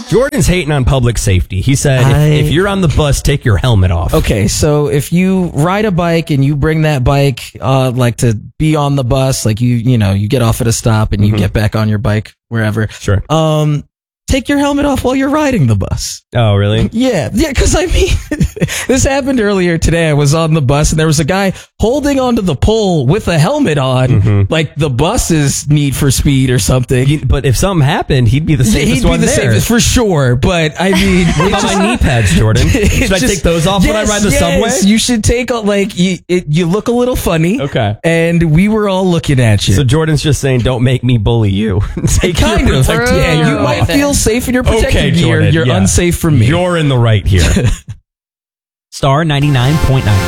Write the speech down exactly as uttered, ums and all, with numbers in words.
Jordan's hating on public safety. He said, I- if, if you're on the bus, take your helmet off. Okay, so if you ride a bike and you bring that bike, uh, like to be on the bus, like you, you know, you get off at a stop and you Mhm. get back on your bike wherever. Sure. Um, take your helmet off while you're riding the bus. Oh, really? Yeah, yeah, because I mean, this happened earlier today. I was on the bus and there was a guy holding onto the pole with a helmet on, Mhm. like the bus is Need for Speed or something. He- but if something happened, he'd be the safest He'd be one the there. safest for sure, but I mean, What about my knee pads, Jordan? Should I take those off when I ride the subway? You should take, a- like, you, it, you look a little funny. Okay. And we were all looking at you. So Jordan's just saying, don't make me bully you. Take your kind of. protective Yeah, you gear might off. feel safe in your protective Okay, gear. Jordan, You're yeah. unsafe for me. You're in the right here. Star ninety-nine point nine.